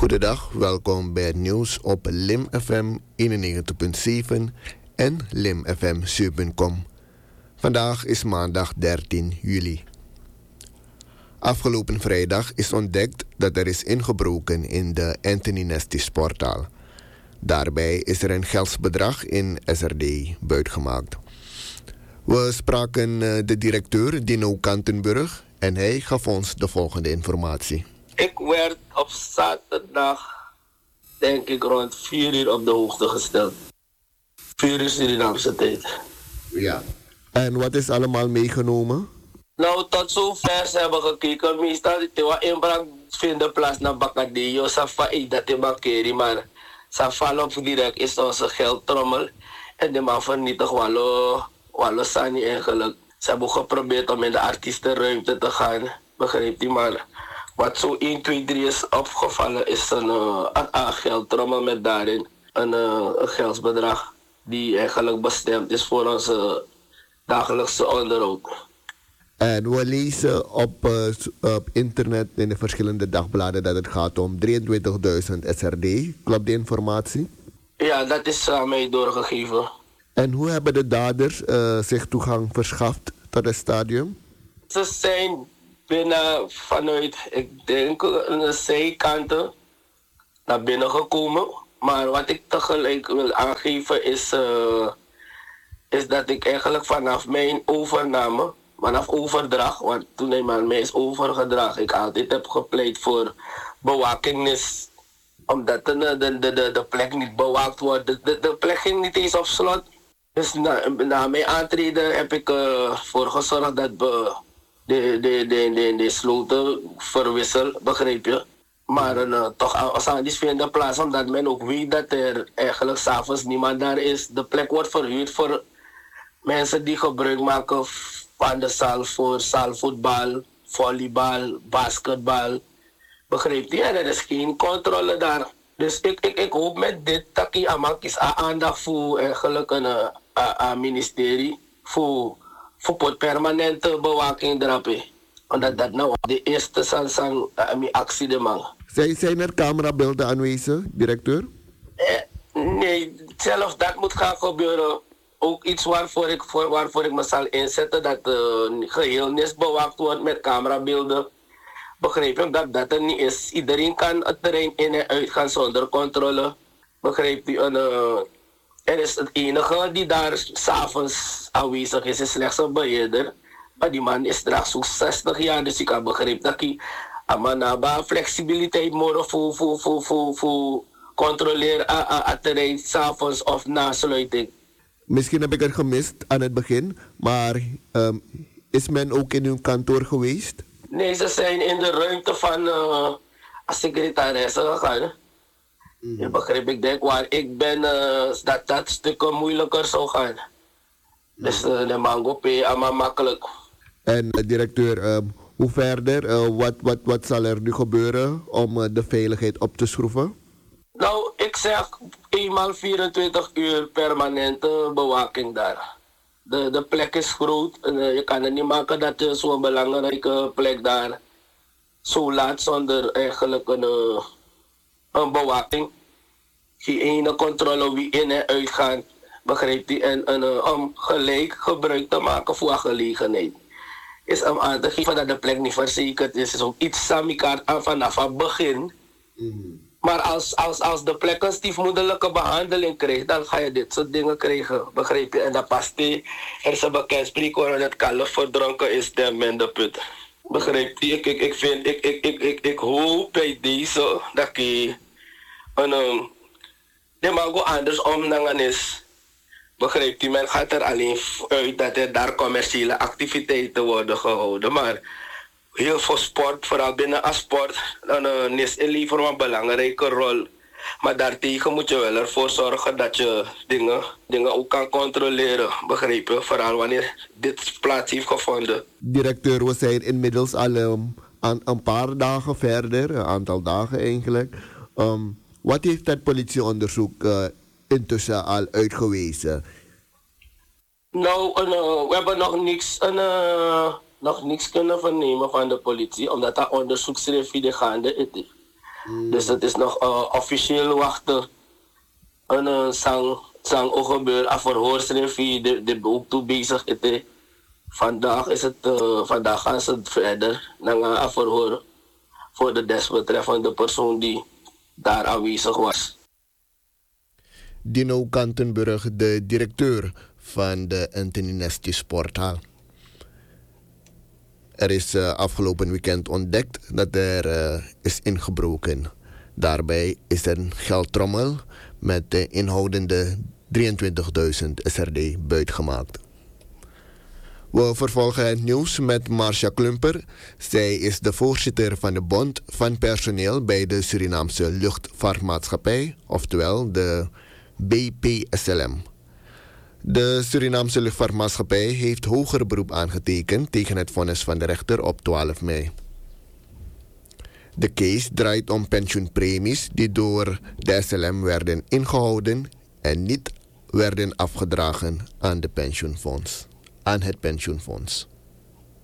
Goedendag, welkom bij het nieuws op Lim FM 91.7 en limfm7.com. Vandaag is maandag 13 juli. Afgelopen vrijdag is ontdekt dat er is ingebroken in de Anthony Nesty sporthal. Daarbij is er een geldsbedrag in SRD buitgemaakt. We spraken de directeur Dino Kantenburg en hij gaf ons de volgende informatie. Ik werd op zaterdag, denk ik, rond 4 uur op de hoogte gesteld. 4 uur Surinaamse tijd. Ja. En wat is allemaal meegenomen? Nou, tot zover ze hebben gekeken. Meestal de inbraak vinden plaats naar Bacadillo. Safa dat de bankeri, maar Safa op direct is onze geldtrommel. En de man vernietigt Wallo Sani eigenlijk. Ze hebben geprobeerd om in de artiestenruimte te gaan. Begrijpt u maar? Wat zo 1, 2, 3 is opgevallen is een geldtrommel met daarin een geldsbedrag die eigenlijk bestemd is voor onze dagelijkse onderhoud. En we lezen op internet in de verschillende dagbladen dat het gaat om 23.000 SRD. Klopt die informatie? Ja, dat is aan mij doorgegeven. En hoe hebben de daders zich toegang verschaft tot het stadion? Ze zijn binnen vanuit, ik denk, een zijkanten naar binnen gekomen. Maar wat ik tegelijk wil aangeven is dat ik eigenlijk vanaf mijn overname, vanaf overdracht, want toen hij aan mij is overgedragen, ik altijd heb gepleit voor bewaking, omdat de plek niet bewaakt wordt. De plek ging niet eens op slot. Dus na mijn aantreden heb ik ervoor gezorgd dat we de sloten verwisselen, begrijp je? Maar toch als aan die vinden plaats, omdat men ook weet dat er eigenlijk 's avonds niemand daar is. De plek wordt verhuurd voor mensen die gebruik maken van de zaal voor zaalvoetbal, volleybal, basketbal. Begrijpt u? En er is geen controle daar. Dus ik hoop met dit dat ik is aandacht voor eigenlijk een ministerie voor permanente bewaking erop. Omdat dat nou de eerste zal actie de man. Zijn er camerabeelden aanwezig, directeur? Nee, zelfs dat moet gaan gebeuren. Ook iets waarvoor ik me zal inzetten, dat geheel niet bewaakt wordt met camerabeelden. Begrijp je dat er niet is? Iedereen kan het terrein in en uit gaan zonder controle. Begrijp je? Er is het enige die daar 's avonds aanwezig is slechts een beheerder. Maar die man is straks zo'n 60 jaar, dus ik heb begrepen dat hij aan flexibiliteit morgen voor controleren het terrein 's avonds of na sluiting. Misschien heb ik het gemist aan het begin, maar is men ook in uw kantoor geweest? Nee, ze zijn in de ruimte van secretaresse gegaan. Je begrijpt, ik denk waar ik ben, dat stukken moeilijker zou gaan. Dus de mango P allemaal makkelijk. En directeur, hoe verder? Wat zal er nu gebeuren om de veiligheid op te schroeven? Nou, ik zeg eenmaal 24 uur permanente bewaking daar. De plek is groot. Je kan het niet maken dat je zo'n belangrijke plek daar zo laat zonder eigenlijk een bewaking. Geen ene controle wie in en uit gaat, begrijpt u? En om gelijk gebruik te maken voor een gelegenheid. Is om aan te geven dat de plek niet verzekerd is. Is ook iets aan elkaar aan vanaf het begin. Maar als de plek een stiefmoederlijke behandeling krijgt, dan ga je dit soort dingen krijgen, begrijp je? En dat past niet. Er is een bekend spreekwoord dat het kalf verdronken is, de minder put. Begrijp je? Ik hoop bij deze dat ik de mango andersom dan is. Begrijpt u? Men gaat er alleen uit dat er daar commerciële activiteiten worden gehouden. Maar heel veel sport, vooral binnen als sport, dan is leveren een belangrijke rol. Maar daartegen moet je wel ervoor zorgen dat je dingen ook kan controleren. Begrijp je? Vooral wanneer dit plaats heeft gevonden. Directeur, we zijn inmiddels al een paar dagen verder, een aantal dagen eigenlijk. Wat heeft het politieonderzoek intussen al uitgewezen? Nou, we hebben nog niks kunnen vernemen van de politie, omdat dat onderzoeksrevie gaande is. Dus het is nog officieel wachten. En sang ook gebeuren. Af verhoorsrevie, de ook toe bezig. Vandaag gaan ze verder naar een afverhoor voor de desbetreffende persoon die daar aanwezig was. Dino Kantenburg, de directeur van de Anthony Nesty Sporthal. Er is afgelopen weekend ontdekt dat er is ingebroken. Daarbij is er een geldtrommel met de inhoudende 23.000 SRD buitgemaakt. We vervolgen het nieuws met Marcia Klumper. Zij is de voorzitter van de Bond van Personeel bij de Surinaamse Luchtvaartmaatschappij, oftewel de BPSLM. De Surinaamse Luchtvaartmaatschappij heeft hoger beroep aangetekend tegen het vonnis van de rechter op 12 mei. De case draait om pensioenpremies die door de SLM werden ingehouden en niet werden afgedragen aan het pensioenfonds.